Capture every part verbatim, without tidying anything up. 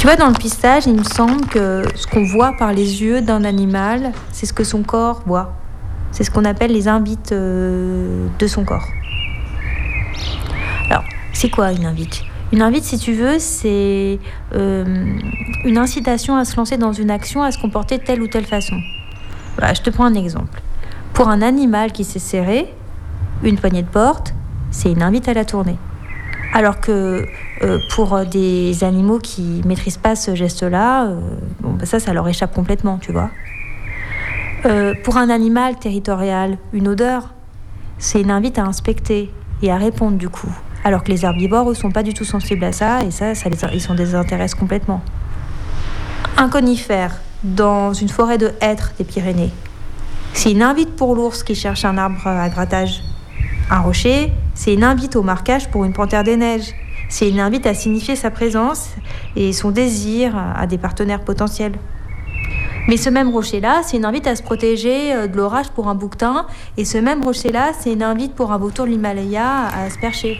Tu vois, dans le pistage, il me semble que ce qu'on voit par les yeux d'un animal, c'est ce que son corps voit. C'est ce qu'on appelle les invites euh, de son corps. Alors, c'est quoi une invite ? Une invite, si tu veux, c'est euh, une incitation à se lancer dans une action, à se comporter de telle ou telle façon. Voilà, je te prends un exemple. Pour un animal qui s'est serré, une poignée de porte, c'est une invite à la tourner. Alors que euh, pour des animaux qui ne maîtrisent pas ce geste-là, euh, bon, bah ça, ça leur échappe complètement, tu vois. Euh, pour un animal territorial, une odeur, c'est une invite à inspecter et à répondre du coup. Alors que les herbivores, eux, ne sont pas du tout sensibles à ça, et ça, ça les, ils s'en désintéressent complètement. Un conifère, dans une forêt de hêtres des Pyrénées, c'est une invite pour l'ours qui cherche un arbre à grattage. Un rocher, c'est une invite au marquage pour une panthère des neiges. C'est une invite à signifier sa présence et son désir à des partenaires potentiels. Mais ce même rocher-là, c'est une invite à se protéger de l'orage pour un bouquetin. Et ce même rocher-là, c'est une invite pour un vautour de l'Himalaya à se percher.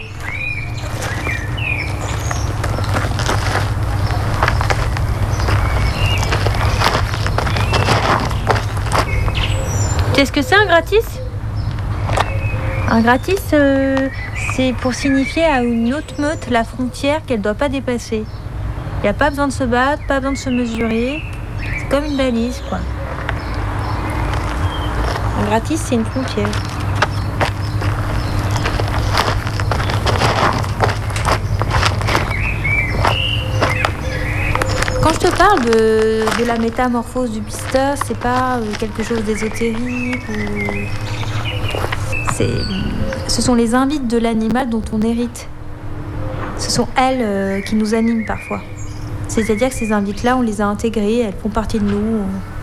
Qu'est-ce que c'est un gratis ? Un gratis, euh, c'est pour signifier à une autre meute la frontière qu'elle ne doit pas dépasser. Il n'y a pas besoin de se battre, pas besoin de se mesurer. C'est comme une balise, quoi. Un gratis, c'est une frontière. Quand je te parle de, de la métamorphose du pisteur, c'est pas euh, quelque chose d'ésotérique ou... C'est, ce sont les invites de l'animal dont on hérite. Ce sont elles euh, qui nous animent parfois. C'est-à-dire que ces invites-là, on les a intégrées, elles font partie de nous.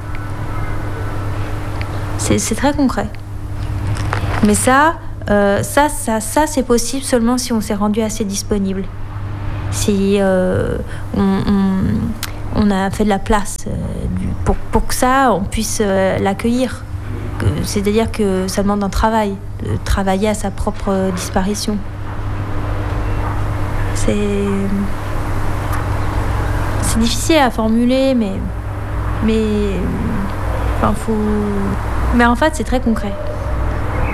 C'est, c'est très concret. Mais ça, euh, ça, ça, ça, c'est possible seulement si on s'est rendu assez disponible. Si euh, on, on, on a fait de la place euh, pour, pour que ça, on puisse euh, l'accueillir. C'est-à-dire que ça demande un travail, de travailler à sa propre disparition. C'est, c'est difficile à formuler, mais, mais, enfin, faut, mais en fait, c'est très concret.